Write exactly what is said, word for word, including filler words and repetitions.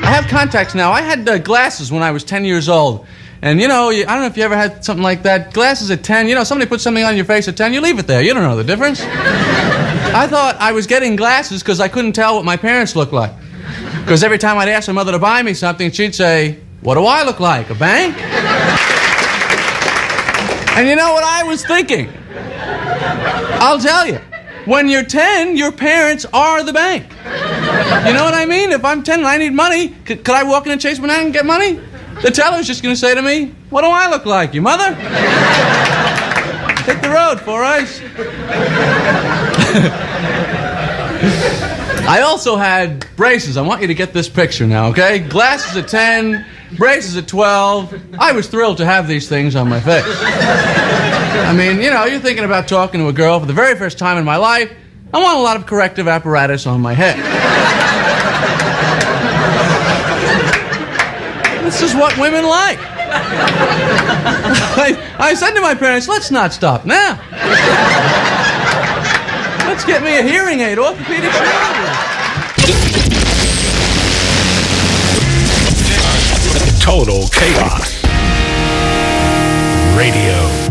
I have contacts now. I had uh, glasses when I was ten years old. And, you know, you, I don't know if you ever had something like that. Glasses at ten, you know, somebody puts something on your face at ten, you leave it there. You don't know the difference. I thought I was getting glasses because I couldn't tell what my parents looked like. Because every time I'd ask my mother to buy me something, she'd say, what do I look like, a bank? And you know what I was thinking? I'll tell you. When you're ten, your parents are the bank. You know what I mean? If I'm ten and I need money, could, could I walk in and Chase Manhattan and get money? The teller's just going to say to me, what do I look like, your mother? Hit the road, Four Eyes. I also had braces. I want you to get this picture now, okay? Glasses at ten, braces at twelve. I was thrilled to have these things on my face. I mean, you know, you're thinking about talking to a girl for the very first time in my life. I want a lot of corrective apparatus on my head. This is what women like. I, I said to my parents, let's not stop now. Let's get me a hearing aid, orthopedic surgery. Total Chaos Radio.